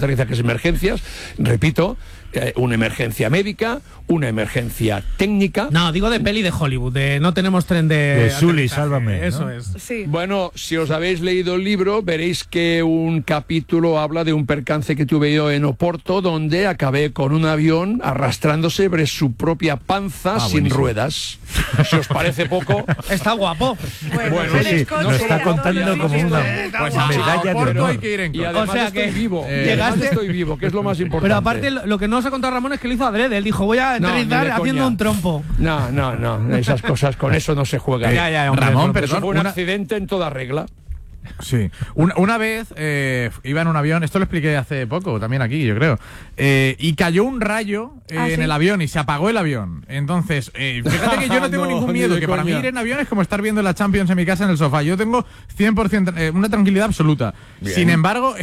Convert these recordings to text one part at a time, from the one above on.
aterrizajes y emergencias, repito, una emergencia médica, una emergencia técnica. No, digo de peli de Hollywood, de no tenemos tren de Sully, sálvame, ¿no? Eso es. Sí. Bueno, si os habéis leído el libro, veréis que un capítulo habla de un percance que tuve yo en Oporto, donde acabé con un avión arrastrándose sobre su propia panza sin ruedas. Si os parece poco... Está guapo. Bueno, sí, nos está contando como una medalla de honor. Hay que ir en Y coche. además O sea estoy que vivo. llegaste- Estoy vivo, que es lo más importante. Pero aparte, lo que no nos ha contado Ramón es que lo hizo adrede. Él dijo, voy a No, aterrizar ni de haciendo coña. un trompo. No, esas cosas, con eso no se juega. Hombre, Ramón, no, Eso perdón, fue un accidente en toda regla. Sí. Una vez iba en un avión, esto lo expliqué hace poco, también aquí, yo creo, y cayó un rayo en ¿sí? el avión y se apagó el avión. Entonces, fíjate que yo no tengo No, ningún ni miedo, de que para mí coña. ir en avión es como estar viendo la Champions en mi casa en el sofá. Yo tengo 100% una tranquilidad absoluta. Bien. Sin embargo,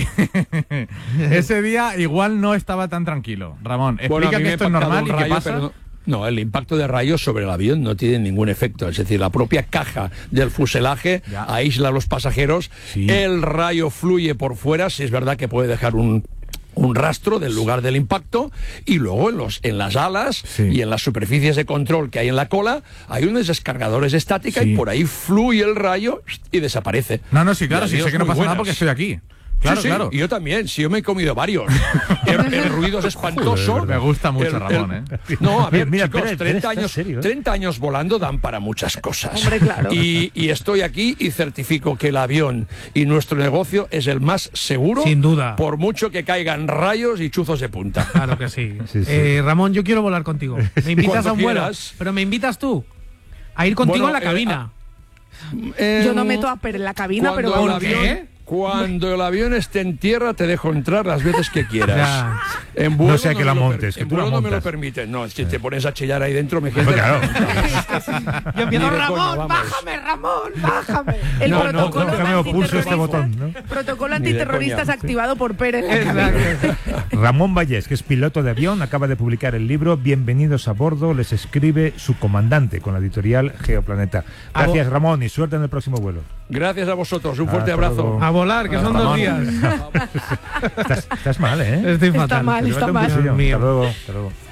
ese día igual no estaba tan tranquilo. Ramón, explica a mí que me esto ha es impactado normal un y qué rayo, pasa. pero no, el impacto de rayos sobre el avión no tiene ningún efecto. Es decir, la propia caja del fuselaje Ya. aísla a los pasajeros. Sí. El rayo fluye por fuera. Si es verdad que puede dejar un rastro del lugar del impacto, y luego en las alas y en las superficies de control que hay en la cola hay unos descargadores de estática y por ahí fluye el rayo y desaparece. No, sí, claro, Y sí, adiós, sé que no muy pasa nada buenas. porque estoy aquí. Claro, Sí, claro. y yo también, si yo me he comido varios. El ruido es espantoso. Me gusta mucho, Ramón, No, a ver, Mira, chicos, espera, 30 está años, serio, ¿eh? 30 años volando dan para muchas cosas. Hombre, claro. Y estoy aquí y certifico que el avión y nuestro negocio es el más seguro. Sin duda. Por mucho que caigan rayos y chuzos de punta. Claro que sí. Sí, sí. Ramón, yo quiero volar contigo. Me invitas Cuando a un vuelo. quieras. Pero me invitas tú a ir contigo Bueno, en la cabina. Yo no meto a Per en la cabina, pero Cuando vamos. el avión- Cuando el avión esté en tierra te dejo entrar las veces que quieras. Ya. En vuelo No sea que me la lo montes, que en tú la vuelo no me lo montas. permiten. No, si te pones a chillar ahí dentro me quedo. Pues claro. Yo empiezo, Ni de Ramón, coña, vamos. bájame, Ramón, bájame. El No, protocolo déjame o pulso este antiterrorista. botón, ¿no? Protocolo Ni de antiterrorista coña. es activado por Per en la cabina. Exacto. Ramón Vallés, que es piloto de avión, acaba de publicar el libro Bienvenidos a bordo, les escribe su comandante con la editorial Geoplaneta. Gracias, Ramón, y suerte en el próximo vuelo. Gracias a vosotros. Un fuerte Hasta abrazo. luego. A volar, que son 2 días. Estás mal, ¿eh? Estoy fatal. Está mal, está Llévate un mal. cuchillo. Dios mío. Hasta luego.